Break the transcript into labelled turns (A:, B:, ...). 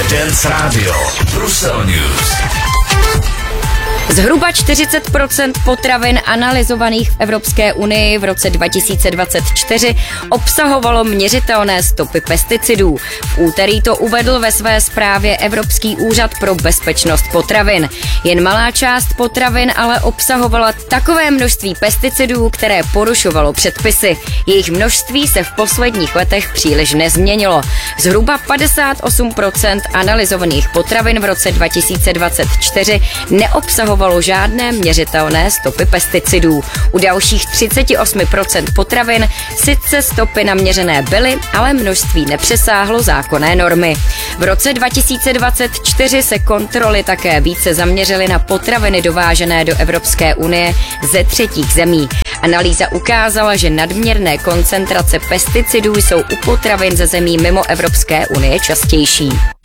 A: Dance Radio Brusel News.
B: Zhruba 40% potravin analyzovaných v Evropské unii v roce 2024 obsahovalo měřitelné stopy pesticidů. V úterý to uvedl ve své zprávě Evropský úřad pro bezpečnost potravin. Jen malá část potravin ale obsahovala takové množství pesticidů, které porušovalo předpisy. Jejich množství se v posledních letech příliš nezměnilo. Zhruba 58% analyzovaných potravin v roce 2024 neobsahovalo žádné měřitelné stopy pesticidů. U dalších 38% potravin sice stopy naměřené byly, ale množství nepřesáhlo zákonné normy. V roce 2024 se kontroly také více zaměřily na potraviny dovážené do Evropské unie ze třetích zemí. Analýza ukázala, že nadměrné koncentrace pesticidů jsou u potravin ze zemí mimo Evropské unie častější.